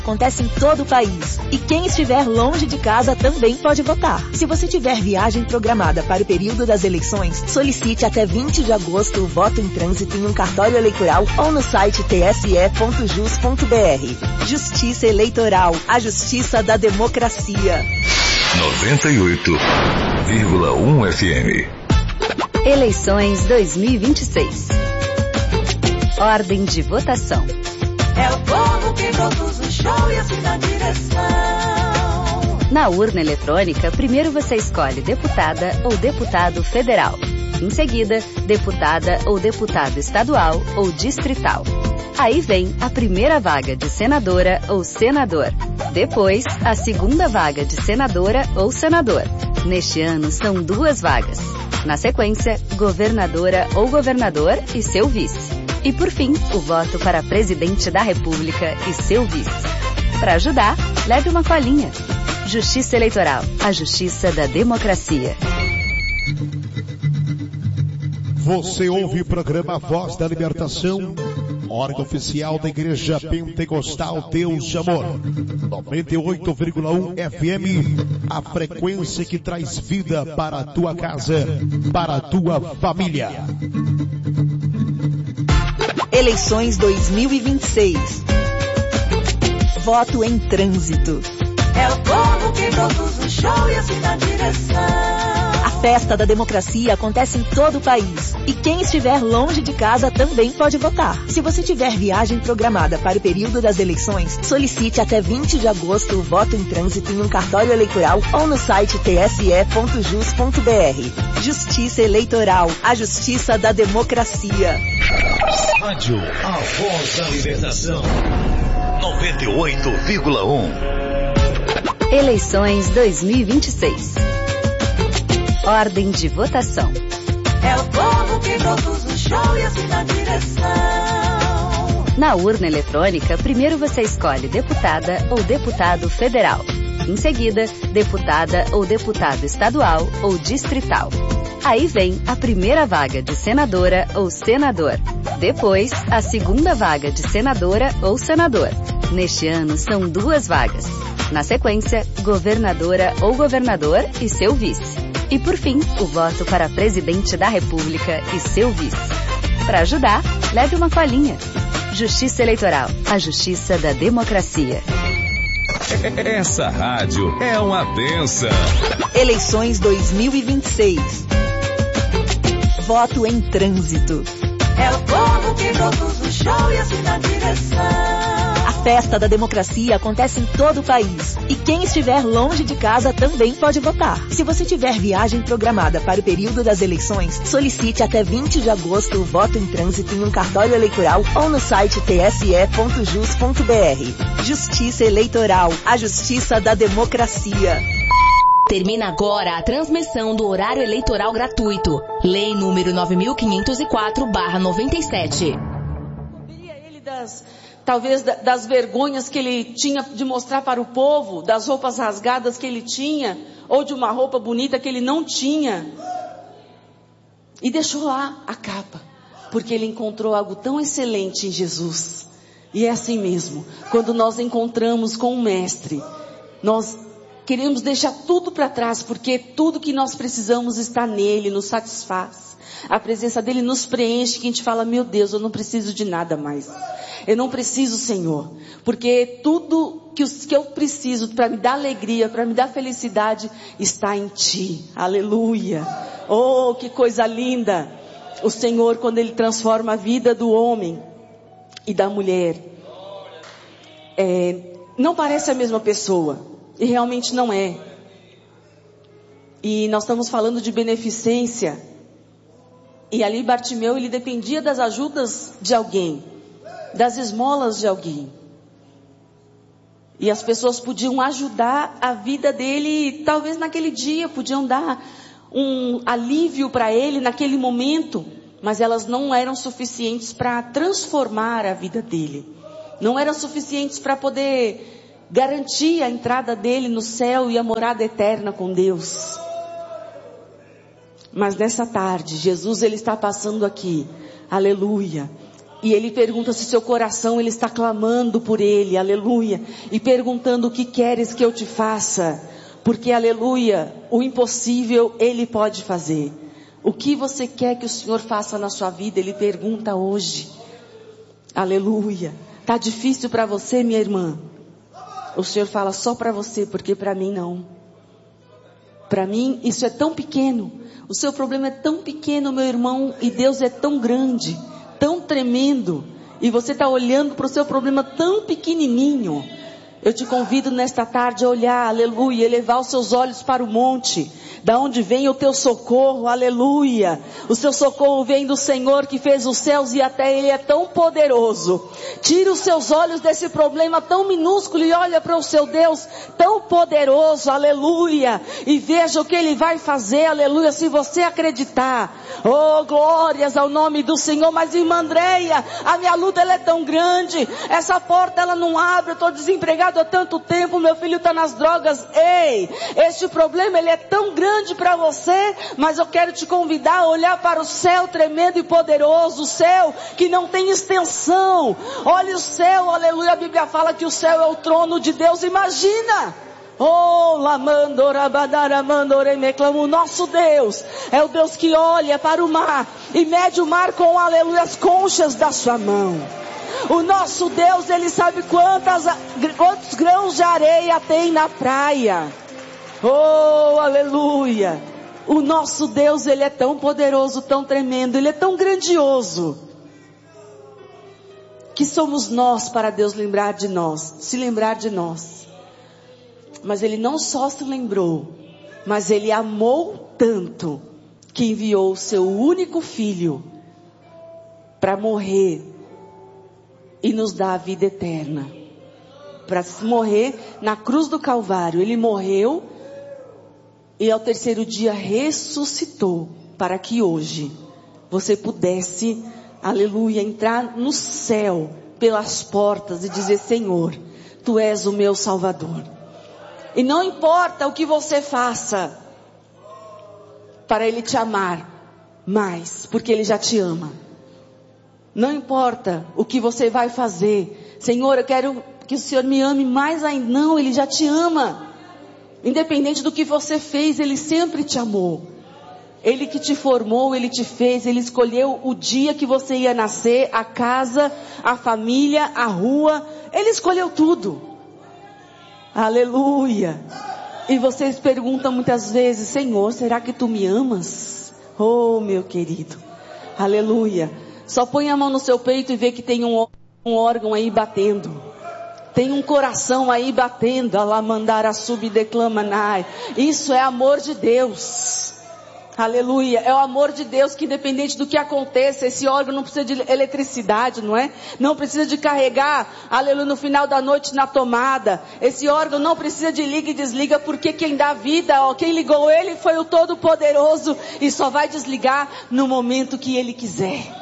Acontece em todo o país. E quem estiver longe de casa também pode votar. Se você tiver viagem programada para o período das eleições, solicite até 20 de agosto o voto em trânsito em um cartório eleitoral ou no site tse.jus.br. Justiça Eleitoral, a justiça da democracia. 98,1 FM. Eleições 2026. Ordem de votação. É o povo que produz o show e assim dá direção. Na urna eletrônica, primeiro você escolhe deputada ou deputado federal. Em seguida, deputada ou deputado estadual ou distrital. Aí vem a primeira vaga de senadora ou senador. Depois, a segunda vaga de senadora ou senador. Neste ano, são 2 vagas. Na sequência, governadora ou governador e seu vice. E por fim, o voto para presidente da República e seu vice. Para ajudar, leve uma colinha. Justiça Eleitoral, a justiça da democracia. Você ouve o programa Voz da Libertação, órgão oficial da Igreja Pentecostal Deus de Amor. 98,1 FM, a frequência que traz vida para a tua casa, para a tua família. Eleições 2026. Voto em trânsito. É o povo que produz o show e assim dá direção. A festa da democracia acontece em todo o país. E quem estiver longe de casa também pode votar. Se você tiver viagem programada para o período das eleições, solicite até 20 de agosto o voto em trânsito em um cartório eleitoral ou no site tse.jus.br. Justiça Eleitoral, a justiça da democracia. Rádio A Voz da Libertação. 98,1. Eleições 2026. Ordem de votação. É o povo que produz o show e assim dá direção. Na urna eletrônica, primeiro você escolhe deputada ou deputado federal. Em seguida, deputada ou deputado estadual ou distrital. Aí vem a primeira vaga de senadora ou senador. Depois, a segunda vaga de senadora ou senador. Neste ano, são 2 vagas. Na sequência, governadora ou governador e seu vice. E por fim, o voto para presidente da República e seu vice. Para ajudar, leve uma colinha. Justiça Eleitoral, a justiça da democracia. Essa rádio é uma benção. Eleições 2026. Voto em trânsito. É o povo que produz o show e assim dá direção. A festa da democracia acontece em todo o país. E quem estiver longe de casa também pode votar. Se você tiver viagem programada para o período das eleições, solicite até 20 de agosto o voto em trânsito em um cartório eleitoral ou no site tse.jus.br. Justiça Eleitoral, a justiça da democracia. Termina agora a transmissão do horário eleitoral gratuito. Lei número 9504/97. Cobriria ele talvez das vergonhas que ele tinha de mostrar para o povo, das roupas rasgadas que ele tinha, ou de uma roupa bonita que ele não tinha. E deixou lá a capa, porque ele encontrou algo tão excelente em Jesus. E é assim mesmo, quando nós encontramos com o Mestre, nós queremos deixar tudo para trás, porque tudo que nós precisamos está nele, nos satisfaz. A presença dele nos preenche, que a gente fala, meu Deus, eu não preciso de nada mais. Eu não preciso, Senhor, porque tudo que eu preciso para me dar alegria, para me dar felicidade, está em Ti. Aleluia. Oh, que coisa linda. O Senhor, quando Ele transforma a vida do homem e da mulher, não parece a mesma pessoa. E realmente não é. E nós estamos falando de beneficência. E ali Bartimeu, ele dependia das ajudas de alguém, das esmolas de alguém. E as pessoas podiam ajudar a vida dele, talvez naquele dia, podiam dar um alívio para ele naquele momento, mas elas não eram suficientes para transformar a vida dele. Não eram suficientes para poder garantir a entrada dele no céu e a morada eterna com Deus. Mas nessa tarde, Jesus, ele está passando aqui, aleluia, E ele pergunta se seu coração, ele está clamando por ele, aleluia. E perguntando: o que queres que eu te faça? Porque, aleluia, o impossível ele pode fazer. O que você quer que o Senhor faça na sua vida? Ele pergunta hoje. Aleluia. Tá difícil para você, minha irmã? O Senhor fala: só para você, porque para mim não. Para mim isso é tão pequeno. O seu problema é tão pequeno, meu irmão, e Deus é tão grande, tão tremendo, e você está olhando para o seu problema tão pequenininho. Eu te convido nesta tarde a olhar, aleluia, elevar os seus olhos para o monte, da onde vem o teu socorro, aleluia. O seu socorro vem do Senhor que fez os céus e até Ele é tão poderoso. Tire os seus olhos desse problema tão minúsculo e olha para o seu Deus tão poderoso, aleluia. E veja o que Ele vai fazer, aleluia, se você acreditar. Oh, glórias ao nome do Senhor. Mas, irmã Andréia, a minha luta ela é tão grande, essa porta ela não abre, eu estou desempregado há tanto tempo, meu filho está nas drogas. Ei, este problema ele é tão grande para você, mas eu quero te convidar a olhar para o céu tremendo e poderoso, o céu que não tem extensão. Olha o céu, aleluia, a Bíblia fala que o céu é o trono de Deus, imagina. Oh, o nosso Deus é o Deus que olha para o mar e mede o mar com, aleluia, as conchas da sua mão. O nosso Deus, Ele sabe quantos grãos de areia tem na praia. Oh, aleluia. O nosso Deus, Ele é tão poderoso, tão tremendo, Ele é tão grandioso, que somos nós para Deus lembrar de nós, se lembrar de nós. Mas Ele não só se lembrou, mas Ele amou tanto, que enviou o seu único filho para morrer e nos dar a vida eterna. Para morrer na cruz do Calvário. Ele morreu e ao terceiro dia ressuscitou, para que hoje você pudesse, aleluia, entrar no céu pelas portas e dizer: Senhor, Tu és o meu Salvador. E não importa o que você faça para Ele te amar mais, porque Ele já te ama. Não importa o que você vai fazer. Senhor, eu quero que o Senhor me ame mais ainda. Não, Ele já te ama. Independente do que você fez, Ele sempre te amou. Ele que te formou, Ele te fez. Ele escolheu o dia que você ia nascer, a casa, a família, a rua. Ele escolheu tudo. Aleluia. E vocês perguntam muitas vezes: Senhor, será que Tu me amas? Oh, meu querido. Aleluia. Só põe a mão no seu peito e vê que tem um órgão aí batendo. Tem um coração aí batendo. Alamandara subdeclamanai. Isso é amor de Deus. Aleluia. É o amor de Deus que, independente do que aconteça, esse órgão não precisa de eletricidade, não é? Não precisa de carregar, aleluia, no final da noite na tomada. Esse órgão não precisa de liga e desliga, porque quem dá vida, ó, quem ligou ele foi o Todo-Poderoso, e só vai desligar no momento que Ele quiser.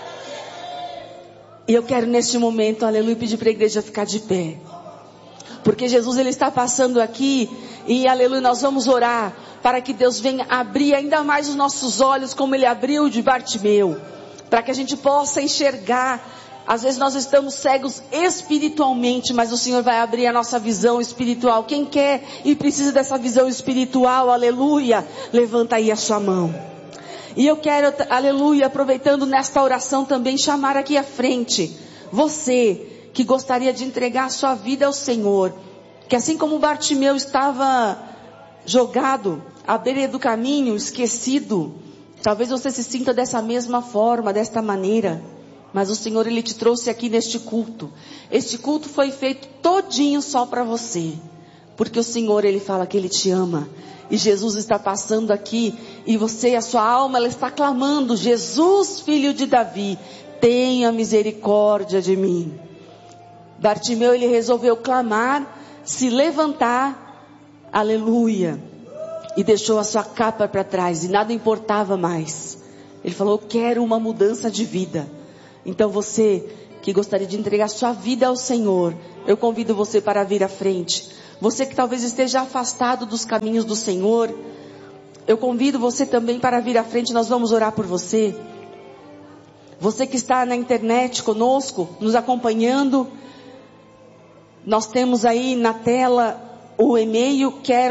E eu quero neste momento, aleluia, pedir para a igreja ficar de pé. Porque Jesus, Ele está passando aqui e, aleluia, nós vamos orar para que Deus venha abrir ainda mais os nossos olhos, como Ele abriu de Bartimeu. Para que a gente possa enxergar. Às vezes nós estamos cegos espiritualmente, mas o Senhor vai abrir a nossa visão espiritual. Quem quer e precisa dessa visão espiritual, aleluia, levanta aí a sua mão. E eu quero, aleluia, aproveitando nesta oração também, chamar aqui à frente você que gostaria de entregar a sua vida ao Senhor, que assim como Bartimeu estava jogado à beira do caminho, esquecido, talvez você se sinta dessa mesma forma, desta maneira, mas o Senhor, Ele te trouxe aqui neste culto. Este culto foi feito todinho só para você, porque o Senhor, Ele fala que Ele te ama. E Jesus está passando aqui, e você, a sua alma, ela está clamando: Jesus, filho de Davi, tenha misericórdia de mim. Bartimeu, ele resolveu clamar, se levantar, aleluia, e deixou a sua capa para trás, e nada importava mais. Ele falou: eu quero uma mudança de vida. Então você que gostaria de entregar sua vida ao Senhor, eu convido você para vir à frente. Você que talvez esteja afastado dos caminhos do Senhor, eu convido você também para vir à frente, nós vamos orar por você. Você que está na internet conosco, nos acompanhando, nós temos aí na tela o e-mail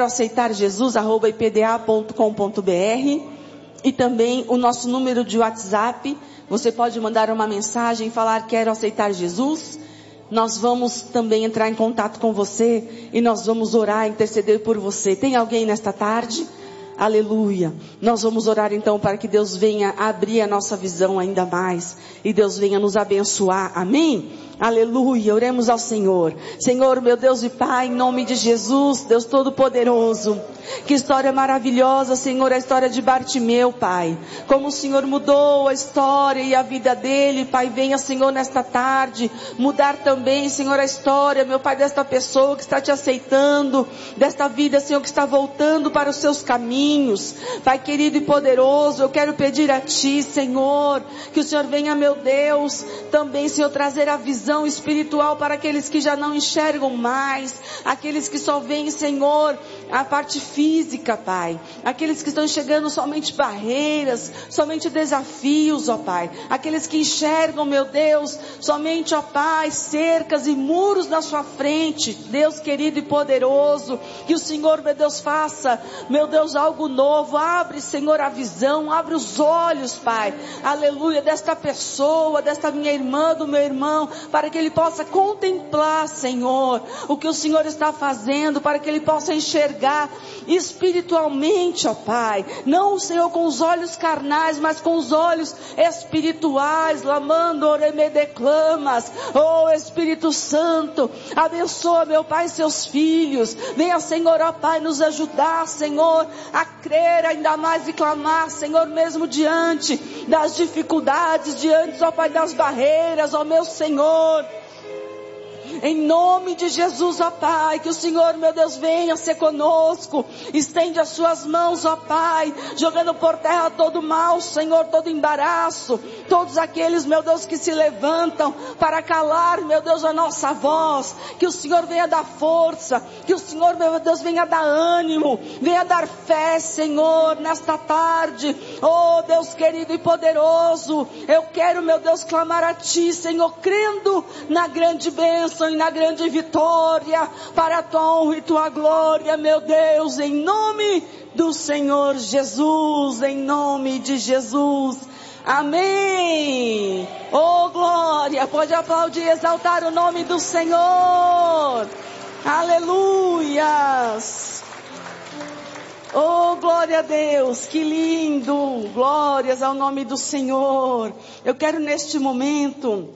queroaceitarjesus@ipda.com.br e também o nosso número de WhatsApp. Você pode mandar uma mensagem e falar: quero aceitar Jesus. Nós vamos também entrar em contato com você e nós vamos orar, interceder por você. Tem alguém nesta tarde? Aleluia. Nós vamos orar então para que Deus venha abrir a nossa visão ainda mais e Deus venha nos abençoar. Amém? Aleluia. Oremos ao Senhor. Senhor, meu Deus e Pai, em nome de Jesus, Deus Todo-Poderoso. Que história maravilhosa, Senhor, a história de Bartimeu, Pai. Como o Senhor mudou a história e a vida dele, Pai, venha, Senhor, nesta tarde, mudar também, Senhor, a história, meu Pai, desta pessoa que está te aceitando, desta vida, Senhor, que está voltando para os seus caminhos. Pai querido e poderoso, eu quero pedir a Ti, Senhor, que o Senhor venha, meu Deus, também, Senhor, trazer a visão espiritual para aqueles que já não enxergam mais, aqueles que só veem, Senhor, a parte física, Pai, aqueles que estão enxergando somente barreiras, somente desafios, ó Pai, aqueles que enxergam, meu Deus, somente, ó Pai, cercas e muros na sua frente. Deus querido e poderoso, que o Senhor, meu Deus, faça, meu Deus, algo novo. Abre, Senhor, a visão, abre os olhos, Pai, aleluia, desta pessoa, desta minha irmã, do meu irmão, para que ele possa contemplar, Senhor, o que o Senhor está fazendo, para que ele possa enxergar espiritualmente, ó Pai, não, Senhor, com os olhos carnais, mas com os olhos espirituais. Lamando oremedeclamas, oh Espírito Santo, abençoa, meu Pai, seus filhos. Venha, Senhor, ó Pai, nos ajudar, Senhor, a crer ainda mais e clamar, Senhor, mesmo diante das dificuldades, diante, ó Pai, das barreiras, ó meu Senhor. Em nome de Jesus, ó Pai, que o Senhor, meu Deus, venha ser conosco. Estende as suas mãos, ó Pai, jogando por terra todo mal, Senhor, todo embaraço, todos aqueles, meu Deus, que se levantam para calar, meu Deus, a nossa voz. Que o Senhor venha dar força, que o Senhor, meu Deus, venha dar ânimo, venha dar fé, Senhor, nesta tarde. Oh Deus querido e poderoso, eu quero, meu Deus, clamar a Ti, Senhor, crendo na grande bênção e na grande vitória, para a Tua honra e Tua glória, meu Deus, em nome do Senhor Jesus, em nome de Jesus. Amém. Oh glória, pode aplaudir e exaltar o nome do Senhor. Aleluias. Oh glória a Deus, que lindo. Glórias ao nome do Senhor. Eu quero neste momento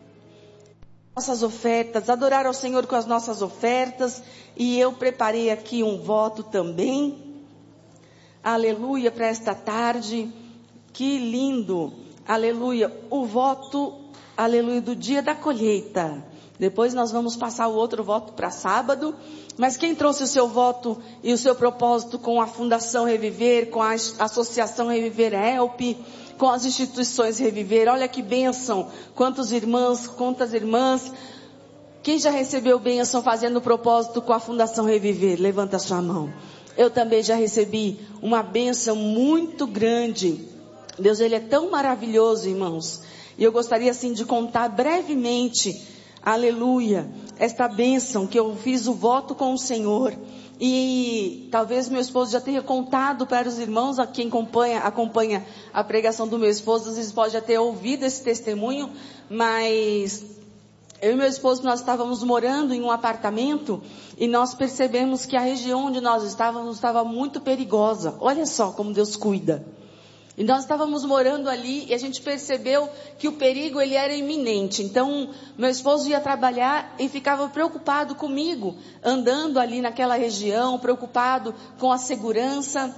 nossas ofertas, adorar ao Senhor com as nossas ofertas, e eu preparei aqui um voto também, aleluia, para esta tarde. Que lindo, aleluia, o voto, aleluia, do dia da colheita. Depois nós vamos passar o outro voto para sábado, mas quem trouxe o seu voto e o seu propósito com a Fundação Reviver, com a Associação Reviver Help, com as instituições Reviver, olha que bênção, quantos irmãos, quantas irmãs. Quem já recebeu bênção fazendo o propósito com a Fundação Reviver? Levanta a sua mão. Eu também já recebi uma bênção muito grande. Deus, Ele é tão maravilhoso, irmãos, e eu gostaria assim de contar brevemente, aleluia, esta bênção que eu fiz o voto com o Senhor. E talvez meu esposo já tenha contado para os irmãos, a quem acompanha a pregação do meu esposo, às vezes pode já ter ouvido esse testemunho, mas eu e meu esposo, nós estávamos morando em um apartamento e nós percebemos que a região onde nós estávamos estava muito perigosa. Olha só como Deus cuida. E nós estávamos morando ali e a gente percebeu que o perigo, ele era iminente. Então, meu esposo ia trabalhar e ficava preocupado comigo, andando ali naquela região, preocupado com a segurança.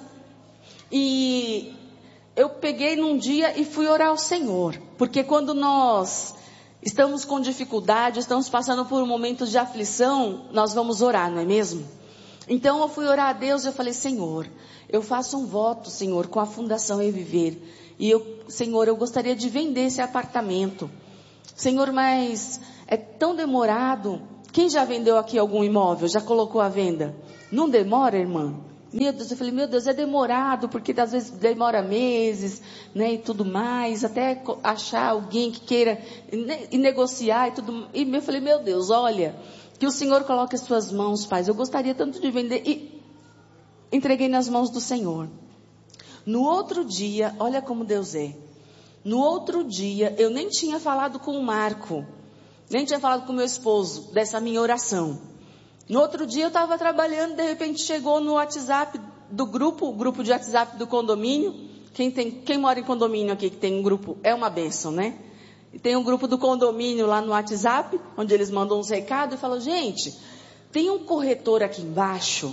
E eu peguei num dia e fui orar ao Senhor. Porque quando nós estamos com dificuldade, estamos passando por momentos de aflição, nós vamos orar, não é mesmo? Então eu fui orar a Deus e eu falei: Senhor, eu faço um voto, Senhor, com a Fundação Reviver. E Senhor, eu gostaria de vender esse apartamento. Senhor, mas é tão demorado. Quem já vendeu aqui algum imóvel? Já colocou à venda? Não demora, irmã? Meu Deus, eu falei, meu Deus, é demorado, porque às vezes demora meses, né, e tudo mais, até achar alguém que queira e negociar e tudo. E eu falei, meu Deus, olha, que o Senhor coloque as suas mãos, Pai. Eu gostaria tanto de vender. E entreguei nas mãos do Senhor. No outro dia, olha como Deus é. No outro dia, eu nem tinha falado com o Marco, nem tinha falado com o meu esposo dessa minha oração. No outro dia eu estava trabalhando, de repente chegou no WhatsApp do grupo, o grupo de WhatsApp do condomínio. Quem mora em condomínio aqui que tem um grupo, é uma bênção, né? E tem um grupo do condomínio lá no WhatsApp, onde eles mandam uns recados e falam, gente, tem um corretor aqui embaixo,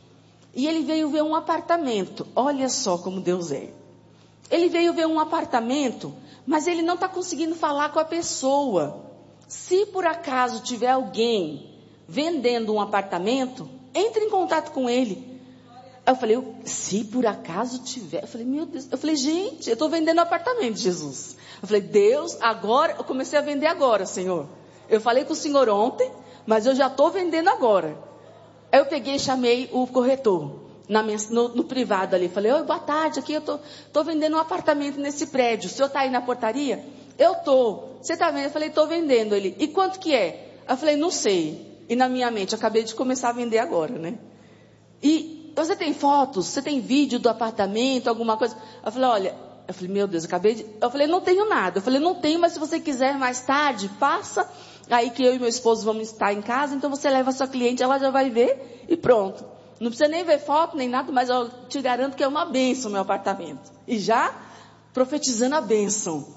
e ele veio ver um apartamento. Olha só como Deus é. Ele veio ver um apartamento, mas ele não está conseguindo falar com a pessoa. Se por acaso tiver alguém vendendo um apartamento, entre em contato com ele. Eu falei, se por acaso tiver, eu falei, meu Deus, eu falei, gente, eu estou vendendo um apartamento, Jesus. Eu falei, Deus, agora, eu comecei a vender agora, Senhor. Eu falei com o Senhor ontem, mas eu já estou vendendo agora. Aí eu peguei e chamei o corretor, no privado ali. Falei, oi, boa tarde, aqui eu estou vendendo um apartamento nesse prédio. O senhor está aí na portaria? Eu estou. Você está vendo? Eu falei, estou vendendo. Ele, e quanto que é? Eu falei, não sei. E na minha mente, acabei de começar a vender agora, né? E você tem fotos? Você tem vídeo do apartamento, alguma coisa? Eu falei, olha, eu falei, meu Deus, eu falei, não tenho nada. Eu falei, não tenho, mas se você quiser mais tarde, passa. Aí que eu e meu esposo vamos estar em casa, então você leva a sua cliente, ela já vai ver e pronto. Não precisa nem ver foto, nem nada, mas eu te garanto que é uma bênção o meu apartamento. E já profetizando a bênção.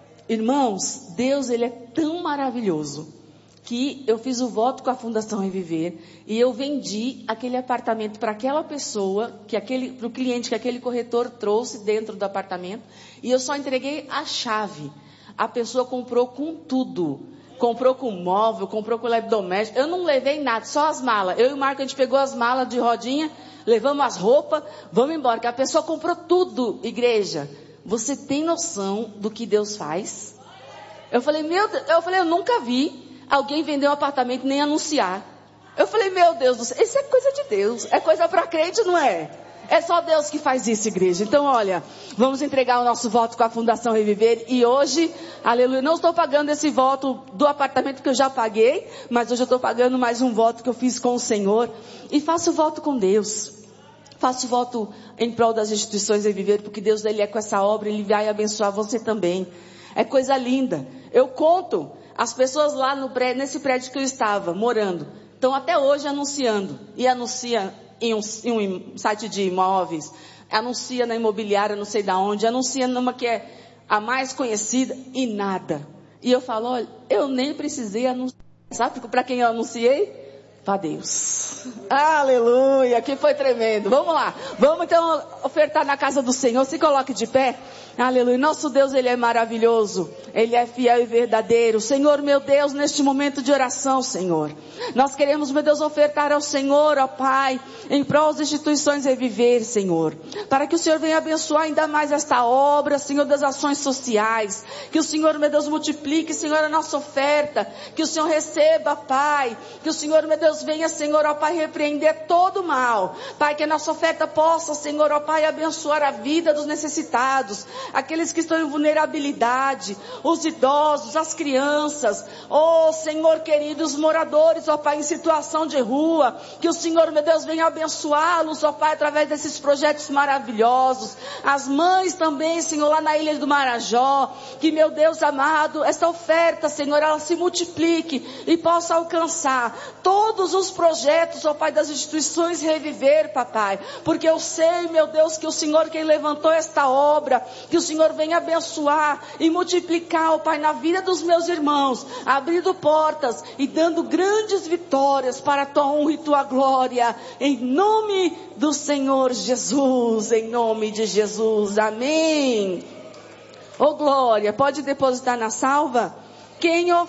Irmãos, Deus, Ele é tão maravilhoso, que eu fiz o voto com a Fundação Reviver, e eu vendi aquele apartamento para aquela pessoa, para o cliente que aquele corretor trouxe dentro do apartamento, e eu só entreguei a chave. A pessoa comprou com tudo. Comprou com móvel, comprou com eletrodoméstico. Eu não levei nada, só as malas. Eu e o Marco, a gente pegou as malas de rodinha, levamos as roupas, vamos embora. Que a pessoa comprou tudo, igreja. Você tem noção do que Deus faz? Eu falei, meu Deus, eu nunca vi alguém vender um apartamento nem anunciar. Eu falei, meu Deus do céu, isso é coisa de Deus. É coisa para crente, não é? É só Deus que faz isso, igreja. Então, olha, vamos entregar o nosso voto com a Fundação Reviver. E hoje, aleluia, não estou pagando esse voto do apartamento que eu já paguei, mas hoje eu estou pagando mais um voto que eu fiz com o Senhor. E faço voto com Deus. Faço voto em prol das instituições Reviver, porque Deus, Ele é com essa obra, Ele vai abençoar você também. É coisa linda. Eu conto, as pessoas lá nesse prédio que eu estava morando, estão até hoje anunciando. E anuncia em um site de imóveis, anuncia na imobiliária, não sei de onde, anuncia numa que é a mais conhecida e nada. E eu falo, olha, eu nem precisei anunciar. Sabe para quem eu anunciei? Para Deus. Aleluia, que foi tremendo. Vamos lá, vamos então ofertar na casa do Senhor. Se coloque de pé. Aleluia, nosso Deus, Ele é maravilhoso, Ele é fiel e verdadeiro. Senhor, meu Deus, neste momento de oração, Senhor, nós queremos, meu Deus, ofertar ao Senhor, ó Pai, em prol das instituições Reviver, Senhor, para que o Senhor venha abençoar ainda mais esta obra, Senhor, das ações sociais, que o Senhor, meu Deus, multiplique, Senhor, a nossa oferta, que o Senhor receba, Pai, que o Senhor, meu Deus, venha, Senhor, ó Pai, repreender todo o mal, Pai, que a nossa oferta possa, Senhor, ó Pai, abençoar a vida dos necessitados, aqueles que estão em vulnerabilidade, os idosos, as crianças, oh Senhor querido, os moradores, ó Pai, em situação de rua, que o Senhor, meu Deus, venha abençoá-los, ó Pai, através desses projetos maravilhosos, as mães também, Senhor, lá na Ilha do Marajó, que, meu Deus amado, essa oferta, Senhor, ela se multiplique e possa alcançar todos os projetos, ó Pai, das instituições Reviver, papai, porque eu sei, meu Deus, que o Senhor quem levantou esta obra, que o Senhor venha abençoar e multiplicar, ó Pai, na vida dos meus irmãos, abrindo portas e dando grandes vitórias para a tua honra e tua glória, em nome do Senhor Jesus, em nome de Jesus, amém. Ô glória, pode depositar na salva? Quem